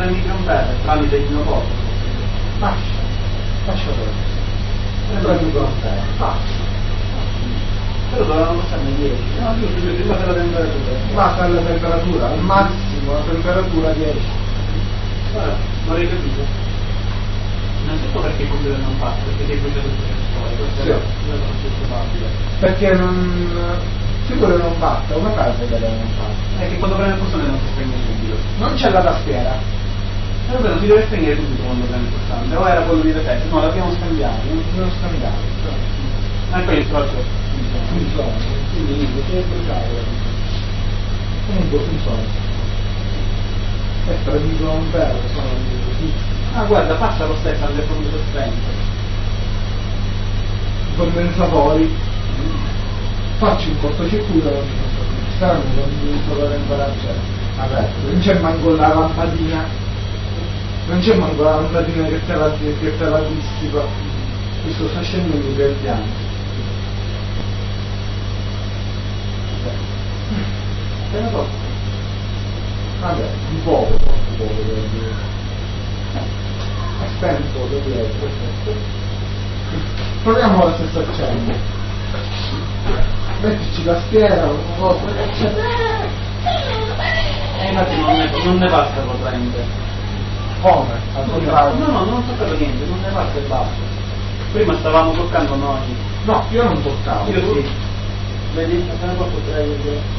3 microampere tramite il mio posto. Lascia per 3 microampere. Però dovevano costarne 10. No, giusto, basta la temperatura. Basta la temperatura, al massimo la temperatura 10. Guarda, non hai capito? Innanzitutto perché il computer non parte, perché si è bruciato il processore, questo è probabile. Perché non... sicuro non parte, come fai a vedere che non parte? È che quando prende il pulsante non si spegne subito. Non c'è la tastiera. Vabbè, non si deve spegnere subito quando prende il pulsante, o era quello di defetto, no, l'abbiamo scambiato. Non scambiato. E poi il traccio Funziona. Quindi niente, si è bruciato. Comunque funziona. E 3 microampere sono così. Ah, guarda, passa lo stesso alle forme spente. I condensatori. Faccio un cortocircuito e non ci posso più. Stanno con la temperatura aperta. Non c'è manco la lampadina. Non c'è manco la lampadina che te la dissipa. Questo sta scendendo per piano. Te ne so. Vabbè, un poco devo dire. È spento, devo dire, perfetto. Proviamo la stessa accenda. Mettici la schiera, una cosa, Infatti non ne basta potente. come? Al contrario. No, non ho toccato niente, non ne basta e basta. Prima stavamo toccando noi. No, io non toccavo. Io sì. Vedi, se ne posso vedere.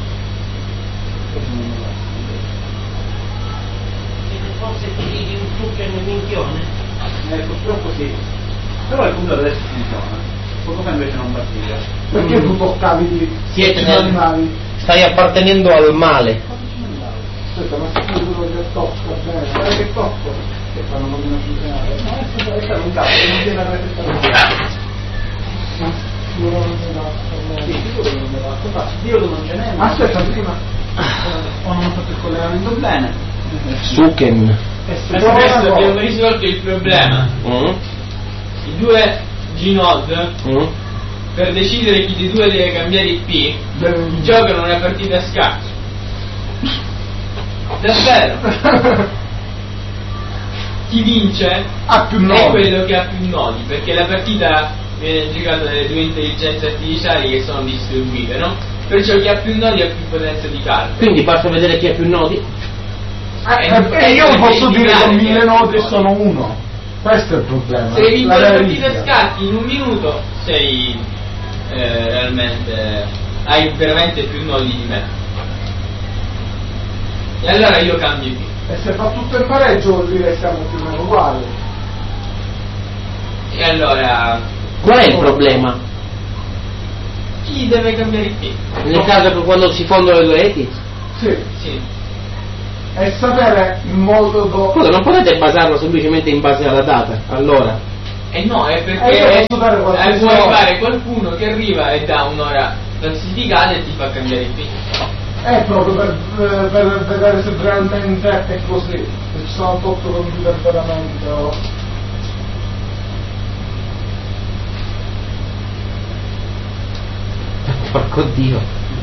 Forse ti dici un trucco nel minchione? Purtroppo sì. Però il computer adesso funziona. Poco fa invece non partiva. Perché tu toccavi di Stai appartenendo al male. Aspetta, ma sicuro che tocca bene. Guarda che tocco. Che fanno non funzionare. No, è un cazzo, non tiene la rete. Ma sicuro non mi basta. Sì, sicuro non mi basta. Infatti, diodo non ce n'è. Aspetta, prima. Ho non fatto il collegamento bene. Suken. Adesso abbiamo risolto il problema. I due G-Node, per decidere chi dei due deve cambiare IP, giocano una partita a scacchi. Davvero. Chi vince ha più nodi. è quello che ha più nodi, perché la partita viene giocata dalle due intelligenze artificiali che sono distribuite, no? Perciò chi ha più nodi ha più potenza di carte. Quindi basta vedere chi ha più nodi. E io posso dire che 1000 nodi sono uno. Questo è il problema. Se hai vinto la partita a scacchi in un minuto sei realmente hai veramente più nodi di me. E allora io cambio più. E se fa tutto in pareggio vuol dire che siamo più o meno uguali. E allora Qual è il problema? chi deve cambiare IP? Nel caso che quando si fondono le due reti? Sì. E sapere in modo Scusa, non potete basarlo semplicemente in base alla data, allora? No, è io perché posso dare qualche vuoi ora. fare qualcuno che arriva e dà un'ora classificata e ti fa cambiare IP. è proprio per vedere se realmente è così, se ci sono 8 computer veramente o... Porco Dio.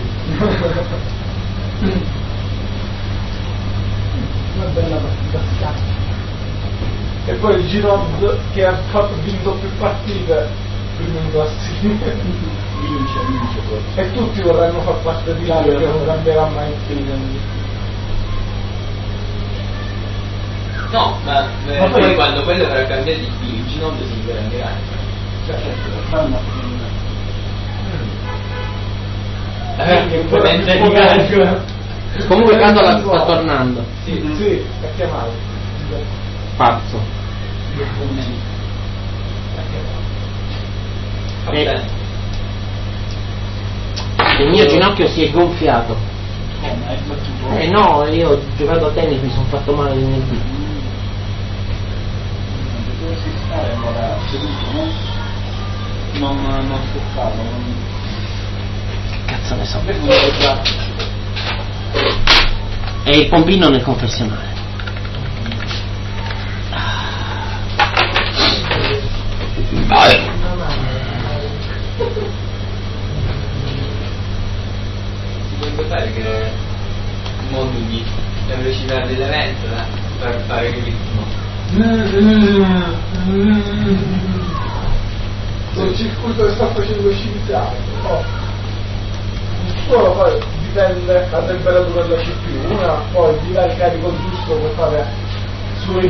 Una bella partita a scacchi. E poi il Giroud che ha vinto più partite prima in classifica. Vince poi. E tutti vorranno far parte di là perché non cambierà mai più. No, ma Ma poi poi- quando quello avrà cambiato il G9 si cambierà. Che potenza di calcolo. Comunque Candola sta tornando. Sì, è chiamato. Pazzo. Va bene. Il mio ginocchio si è gonfiato. No, io ho giocato a tennis, mi sono fatto male venerdì. Dovresti stare allora seduto, no? Non spezzato, Cazzo ne so. già. E il pompino nel confessionale. Si può notare che moduli la velocità dell'evento, per fare il ritmo. Il circuito che sta facendo scienziato, no? Solo poi dipende la temperatura della CPU, una poi gli dà il carico giusto per fare sui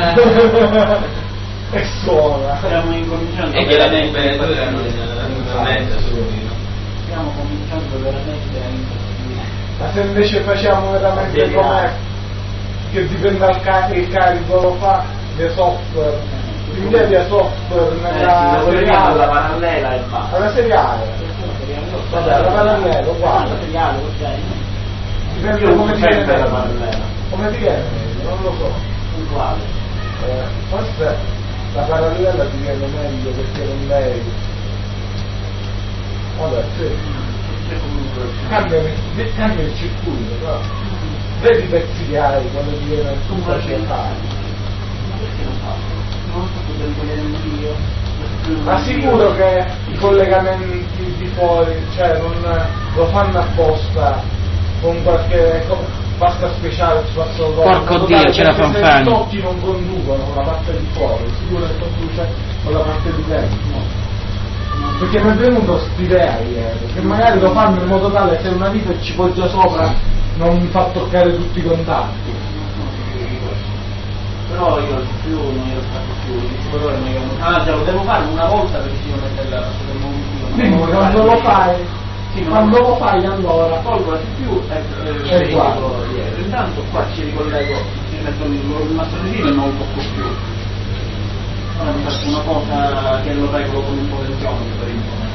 e suona. Stiamo incominciando E che la temperatura non mezza subito. Stiamo cominciando veramente a impazzire. Ma se invece facciamo veramente come che dipende dal il carico lo fa dei software, l'idea software nella lavoriamo alla parallela e basta. alla seriale. Vabbè, alla parallela, uguale. La seriale, ok. Dipende Io come ti sempre la viene. parallela. Come ti viene? Non lo so. Uguale. Forse la parallela ti viene meglio perché non lei. Vabbè, sì. C'è comunque. Cambia il circuito, però. Vedi i pezzi che hai quando ti viene tu facile fare. Ma perché non fa? Non so poter vedere io. Ma sicuro che i collegamenti di fuori, cioè non lo fanno apposta con qualche pasta speciale fatto Porco Dio, ce la fan fare. I tocchi non conducono con la parte di fuori, sicuro che conduce con la parte di dentro, no? Perché mi è venuto st'idea ieri, che magari lo fanno in modo tale che se una vita ci poggia sopra non fa toccare tutti i contatti. Però io più non ero stato più il distributore non ero. Già lo devo fare una volta perché si deve mettere la cosa del mondo. Quindi quando lo fai, quando lo fai allora tolgo la CPU e guardo dietro. Intanto qua ci ricollego, ci metto il masterino e non lo tocco più. Ora mi faccio una cosa che lo regolo con un potenziometro per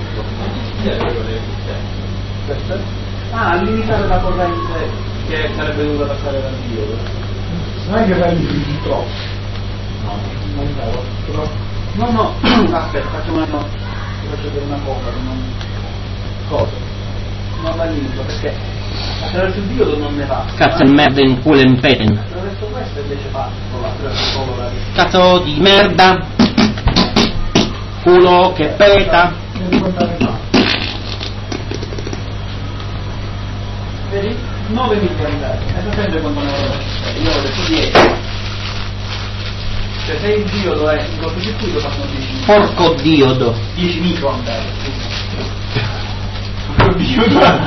informare. Limitare la corrente che sarebbe dovuta passare dal diodo. non è che fai di troppo. No. Non devo, però. No, aspetta, faccio vedere una cosa, cosa? Non la limito perché attraverso il diodo non ne va. Cazzo di merda in culo in peten. Attraverso questo invece fa solo la Cazzo di merda. Culo che peta. Vedi? 9 miliamperi, esattamente quanto ne avevo detto. Io ho detto 10. Cioè se il diodo è in cortocircuito fanno 10. Porco diodo. 10 microamperi. Diodo.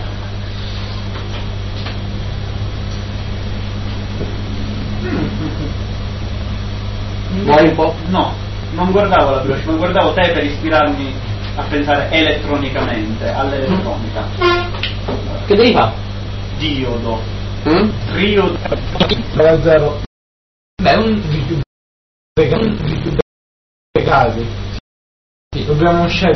Vuoi un po'? No, non guardavo la velocità, ma guardavo te per ispirarmi a pensare elettronicamente, all'elettronica. Che devi fare? Diodo. Triodo. 0. Beh, un dei casi. Sì. Dobbiamo scegliere,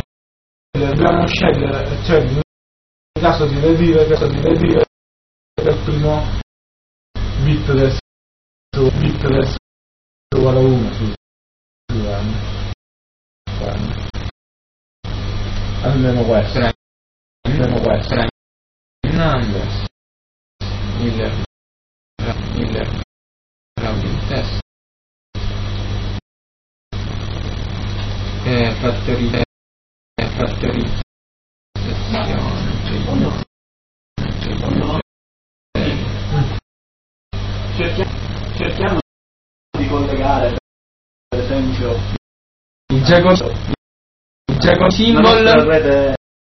cioè nel caso di redire il primo bit del uguale a 1 su almeno questo numbers 1000 round test fattorizzazione cerchiamo di collegare per esempio il Jacob symbol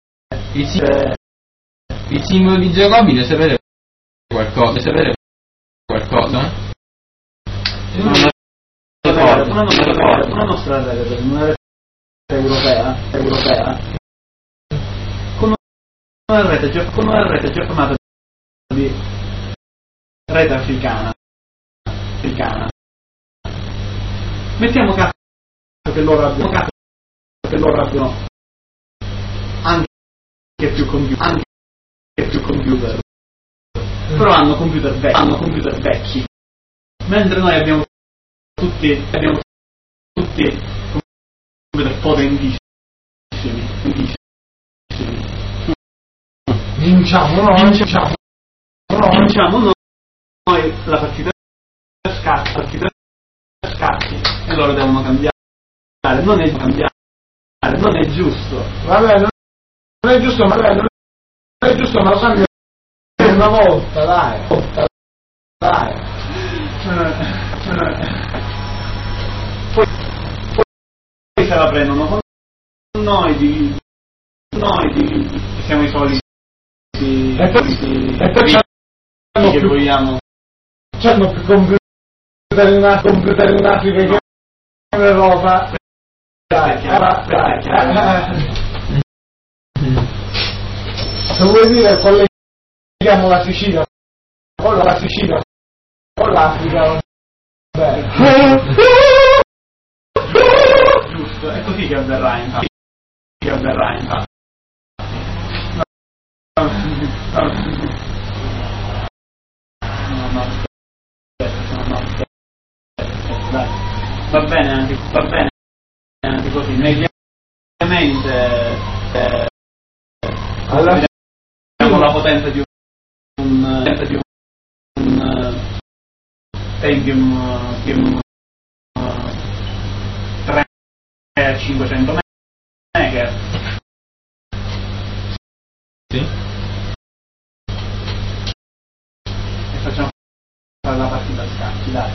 il simbolo di Giacobine sapete qualcosa una nostra rete, una rete europea con una rete già formata di rete africana. Mettiamo caso che loro abbiano anche più computer, però hanno computer vecchi, mentre noi abbiamo tutti computer potentissimi. vinciamo noi la partita scacchi e loro devono cambiare. Non è giusto. Vabbè, non è giusto, ma lo cambio una volta, dai. Poi se la prendono con noi che siamo i soliti e poi che vogliamo. C'hanno più computer in Africa che in Europa. Se vuoi dire colleghiamo la Sicilia con l'Africa, Giusto, è così che avverrà infatti. Dai. Va bene anche così, mediamente vediamo la potenza di un Pentium 500 MHz. Sì. E facciamo fare la partita a scacchi, dai.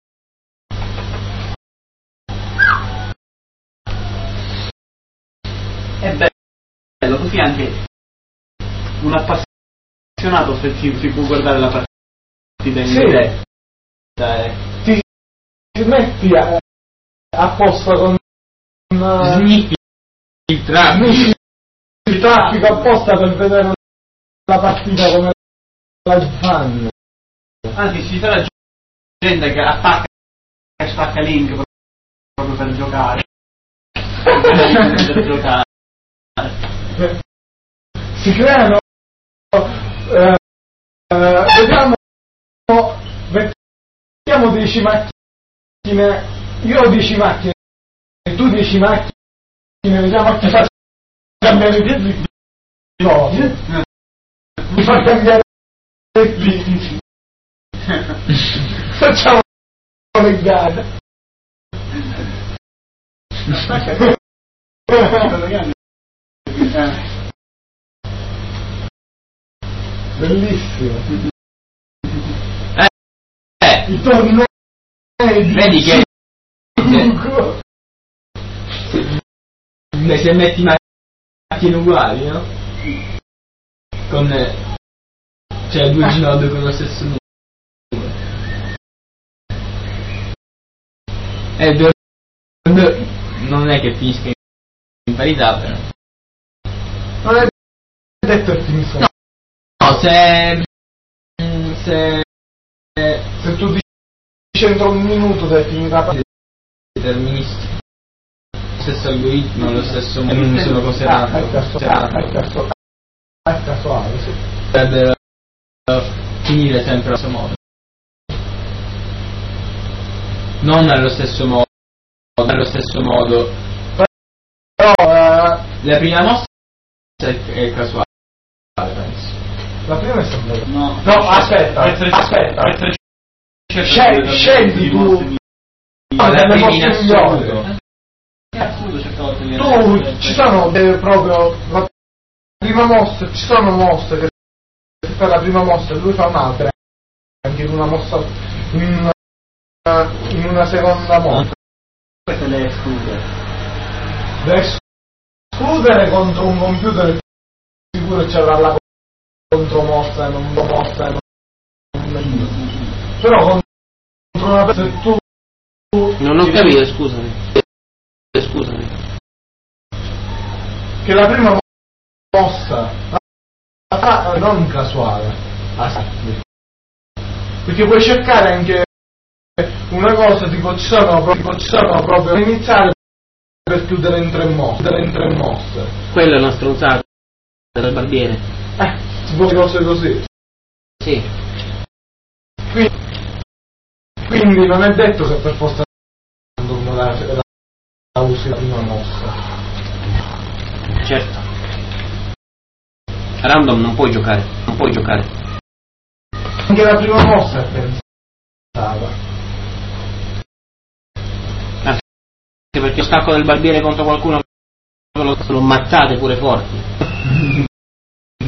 È bello, così anche un appassionato se si può guardare la partita in diretta. Ti metti apposta con Sniffi il traffico apposta per vedere la partita come la fanno. Anzi, ci sarà gente che attacca e stacca link proprio per giocare. Per giocare. Si creano mettiamo 10 macchine, io ho 10 macchine e tu 10 macchine, vediamo a chi fa cambiare i piedi. No, mi fa cambiare i piedi. Facciamo le gare. Bellissimo. I tornei vedi che se metti macchine uguali, no? Con cioè due G9 con lo stesso numero. Non è che finisca in parità, però. Non è detto che finisca. No, se tu dici entro un minuto sei finita la partita. Deterministi. Lo stesso algoritmo, lo stesso modo, non sono cose random. È casuale, sì. Dovrebbe finire sempre allo stesso modo. Non allo stesso modo. Però la prima mossa è casuale, penso. la prima è sempre No, aspetta. Scendi tu. La prima in assoluto. Tu ci sono proprio la prima mossa, ci sono mosse che se fai la prima mossa e lui fa un'altra, anche in una mossa in una seconda mossa. Queste le esclude. Deve escludere contro un computer sicuro ci avrà la contromossa e non mossa e non però contro una persona se tu non ho capito, scusami che la prima mossa la fa non casuale perché puoi cercare anche una cosa tipo ci sono proprio iniziare per chiudere in tre mosse. Quella è una stronzata del barbiere. Si può cose così. Sì. Quindi non è detto che per forza la usi la prima mossa. Certo. Random non puoi giocare. Anche la prima mossa è pensata. Perché lo stacco del barbiere contro qualcuno lo mazzate pure forti.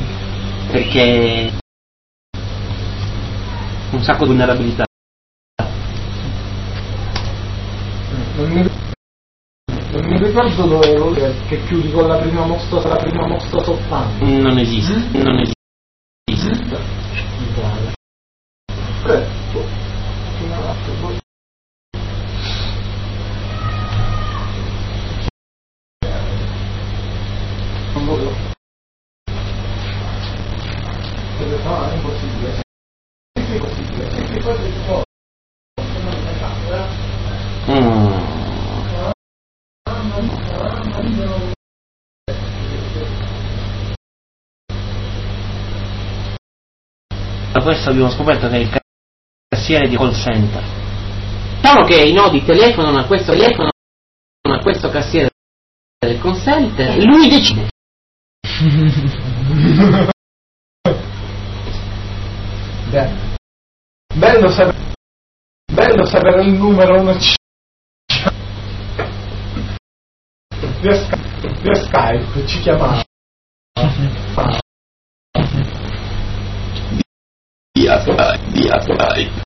Perché un sacco di vulnerabilità. ricordo dove ero che chiudi con la prima mossa soltanto. Non esiste. Non voglio. No, è impossibile. È impossibile. Perché poi Da questo abbiamo scoperto che è il cassiere di call center. Diciamo che i nodi telefonano a questo cassiere del call center, lui decide. Bello sapere il numero 1 via Skype ci chiamava. Via Skype.